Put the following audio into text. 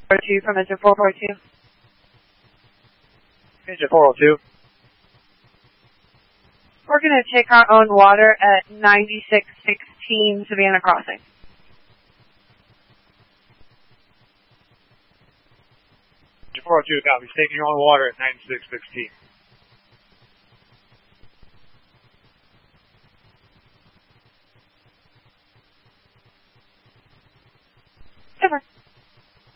402 from engine 442. Engine 402. We're going to take our own water at 9616 Savannah Crossing. Engine 402, copy. Taking your own water at 9616.